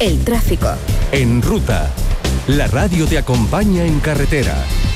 El tráfico. En Ruta, la radio te acompaña en carretera.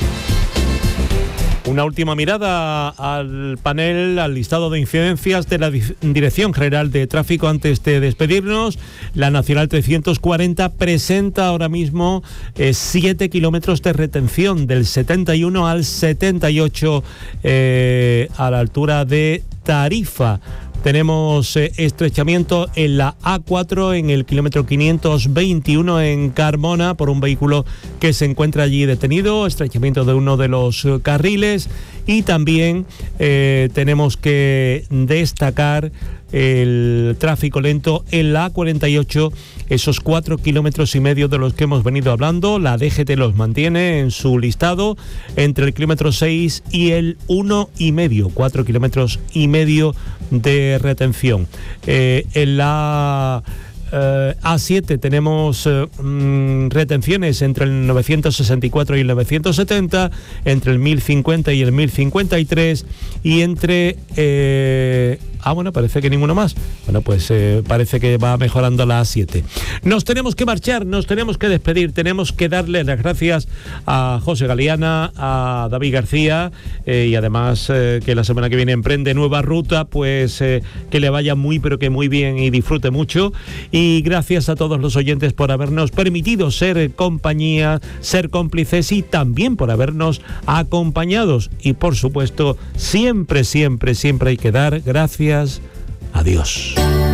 Una última mirada al panel, al listado de incidencias de la Dirección General de Tráfico antes de despedirnos. La Nacional 340 presenta ahora mismo 7 kilómetros de retención del 71 al 78 a la altura de Tarifa. Tenemos estrechamiento en la A4 en el kilómetro 521 en Carmona por un vehículo que se encuentra allí detenido, estrechamiento de uno de los carriles, y también tenemos que destacar el tráfico lento en la A48, esos 4 kilómetros y medio de los que hemos venido hablando. La DGT los mantiene en su listado entre el kilómetro 6 y el 1,5, 4 kilómetros y medio de retención. En la A7 tenemos retenciones entre el 964 y el 970, entre el 1050 y el 1053, y entre parece que ninguno más. Bueno, pues parece que va mejorando la A7. Nos tenemos que marchar, nos tenemos que despedir, tenemos que darle las gracias a José Galeana, a David García, y además que la semana que viene emprende nueva ruta, pues que le vaya muy pero que muy bien y disfrute mucho. Y gracias a todos los oyentes por habernos permitido ser compañía, ser cómplices, y también por habernos acompañados. Y por supuesto, siempre hay que dar gracias a Dios.